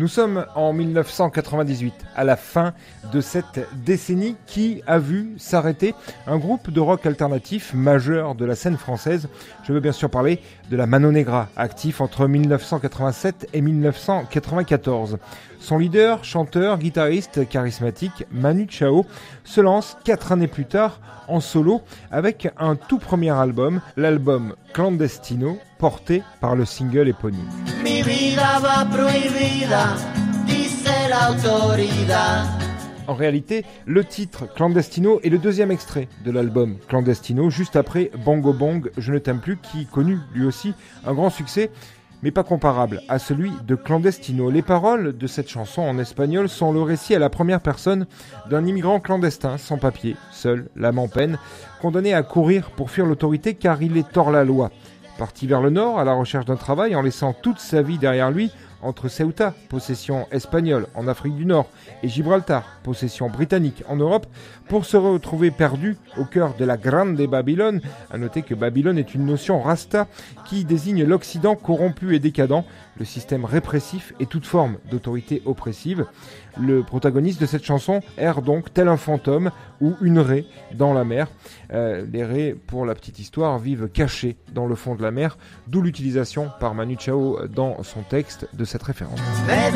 Nous sommes en 1998, à la fin de cette décennie qui a vu s'arrêter un groupe de rock alternatif majeur de la scène française. Je veux bien sûr parler de la Mano Negra, actif entre 1987 et 1994. Son leader, chanteur, guitariste charismatique, Manu Chao, se lance 4 années plus tard en solo avec un tout premier album, l'album Clandestino, porté par le single éponyme. Mi vida va prohibida, dice la autoridad. En réalité, le titre Clandestino est le deuxième extrait de l'album Clandestino, juste après Bongo Bong, Je ne t'aime plus, qui connut lui aussi un grand succès, mais pas comparable à celui de Clandestino. Les paroles de cette chanson en espagnol sont le récit à la première personne d'un immigrant clandestin, sans papier, seul, l'âme en peine, condamné à courir pour fuir l'autorité car il est hors la loi. Parti vers le nord à la recherche d'un travail en laissant toute sa vie derrière lui, entre Ceuta, possession espagnole en Afrique du Nord, et Gibraltar, possession britannique en Europe, pour se retrouver perdu au cœur de la Grande Babylone. À noter que Babylone est une notion rasta qui désigne l'Occident corrompu et décadent, le système répressif et toute forme d'autorité oppressive. Le protagoniste de cette chanson erre donc tel un fantôme ou une raie dans la mer. Les raies, pour la petite histoire, vivent cachées dans le fond de la mer, d'où l'utilisation par Manu Chao dans son texte de cette référence.